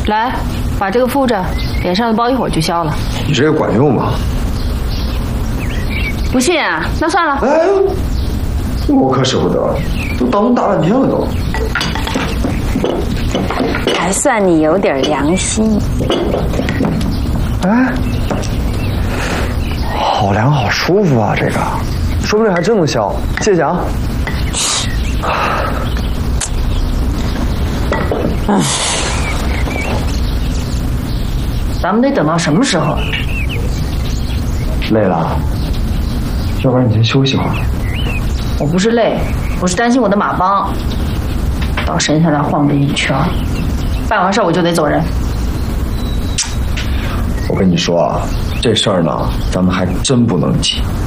来，把这个敷着，脸上的包一会儿就消了。 你这个管用吗？ 不信啊？那算了。 哎，我可舍不得，都等大半天了都。 还算你有点良心。 哎，好凉好舒服啊，这个，说不定还真能消。谢谢啊。 唉，咱们得等到什么时候？ 累了，要不然你先休息会儿。 我不是累，我是担心我的马帮到神仙那晃这一圈，办完事我就得走人。 我跟你说啊，这事儿呢，咱们还真不能急。